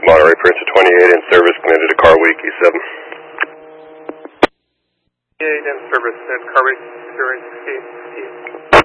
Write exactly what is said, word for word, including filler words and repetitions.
Monterey Prince of twenty-eight in service, connected to car week, E seven. twenty-eight in service, and car week, zero eight six eight.